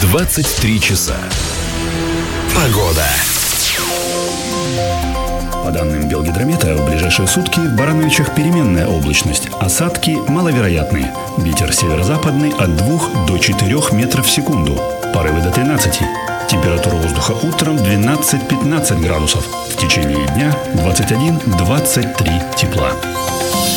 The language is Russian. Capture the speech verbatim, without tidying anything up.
двадцать три часа. Погода. По данным Белгидромета, в ближайшие сутки в Барановичах переменная облачность. Осадки маловероятны. Ветер северо-западный от двух до четырёх метров в секунду. Порывы до тринадцати. Температура воздуха утром двенадцать-пятнадцать градусов. В течение дня двадцать один - двадцать три тепла.